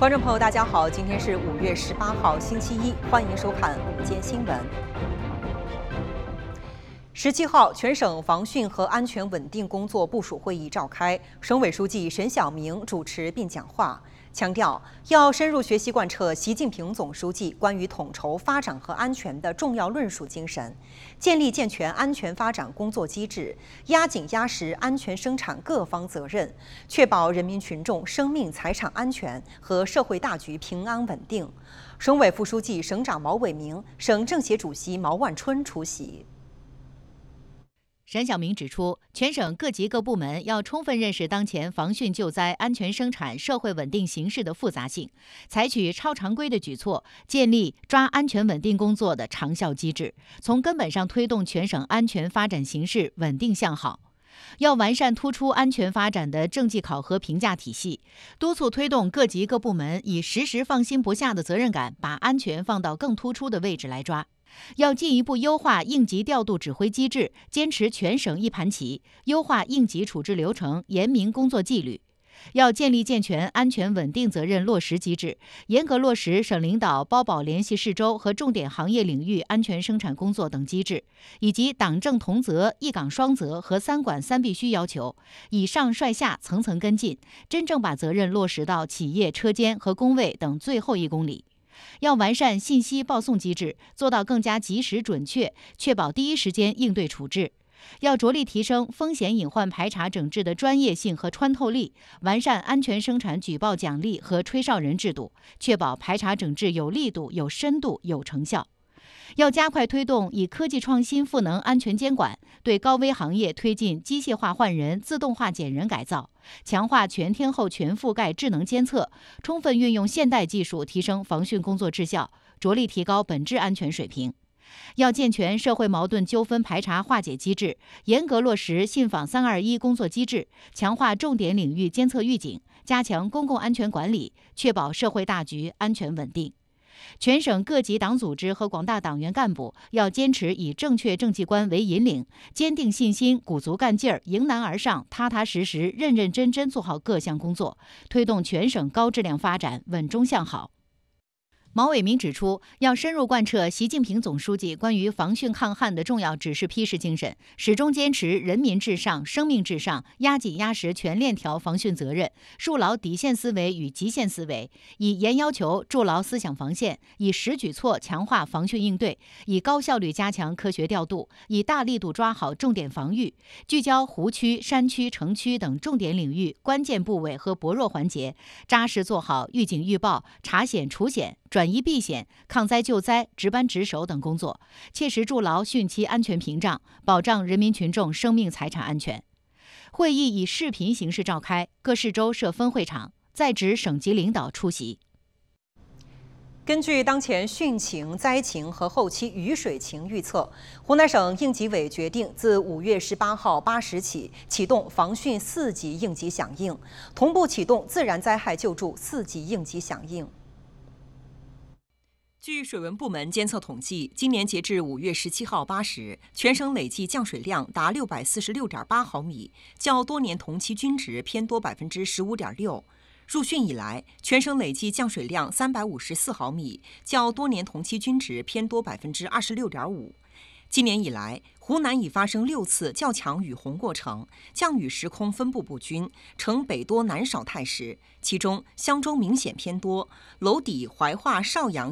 观众朋友，大家好，今天是5月18号，星期一，欢迎收看午间新闻。17号，全省防汛和安全稳定工作部署会议召开，省委书记沈晓明主持并讲话，强调要深入学习贯彻习近平总书记关于统筹发展和安全的重要论述精神，建立健全安全发展工作机制，压紧压实安全生产各方责任，确保人民群众生命财产安全和社会大局平安稳定。省委副书记、省长毛伟明、省政协主席毛万春出席。 沈晓明指出，全省各级各部门要充分认识当前防汛救灾、安全生产、社会稳定形势的复杂性，采取超常规的举措，建立抓安全稳定工作的长效机制，从根本上推动全省安全发展形势稳定向好。要完善突出安全发展的政绩考核评价体系，督促推动各级各部门以时时放心不下的责任感，把安全放到更突出的位置来抓。要进一步优化应急调度指挥机制，坚持全省一盘棋，优化应急处置流程，严明工作纪律。要建立健全安全稳定责任落实机制，严格落实省领导包保联系市州和重点行业领域安全生产工作等机制，以及党政同责、一岗双责和三管三必须要求，以上率下层层跟进，真正把责任落实到企业、车间和工位等最后1公里。要完善信息报送机制，做到更加及时准确，确保第一时间应对处置。要着力提升风险隐患排查整治的专业性和穿透力，完善安全生产举报奖励和吹哨人制度，确保排查整治有力度、有深度、有成效。要加快推动以科技创新赋能安全监管，对高危行业推进机械化换人、自动化减人改造，强化全天候全覆盖智能监测，充分运用现代技术提升防汛工作质效，着力提高本质安全水平。要健全社会矛盾纠纷排查化解机制，严格落实信访321工作机制，强化重点领域监测预警，加强公共安全管理，确保社会大局安全稳定。全省各级党组织和广大党员干部要坚持以正确政绩观为引领，坚定信心，鼓足干劲儿，迎难而上，踏踏实实，认认真真做好各项工作，推动全省高质量发展稳中向好。毛伟明指出，要深入贯彻习近平总书记关于防汛抗旱的重要指示批示精神，始终坚持人民至上、生命至上，压紧压实全链条防汛责任，树牢底线思维与极限思维，以严要求筑牢思想防线，以实举措强化防汛应对，以高效率加强科学调度，以大力度抓好重点防御，聚焦湖区、山区、城区等重点领域关键部位和薄弱环节，扎实做好预警预报、查险除险、转移避险、抗灾救灾、值班值守等工作，切实筑牢汛期安全屏障，保障人民群众生命财产安全。会议以视频形式召开，各市州设分会场，在职省级领导出席。 根据当前汛情、灾情和后期雨水情预测，湖南省应急委决定自5月18号8时起启动防汛4级应急响应，同步启动自然灾害救助4级应急响应。据水文部门监测统计，今年截至5月17号8时，全省累计降水量达646.8毫米，较多年同期均值偏多15.6%。入汛以来，全省累计降水量354毫米，较多年同期均值偏多26.5%。今年以来，湖南已发生6次较强雨洪过程，降雨时空分布不均，呈北多南少态势。其中，襄州明显偏多，娄底、怀化、邵阳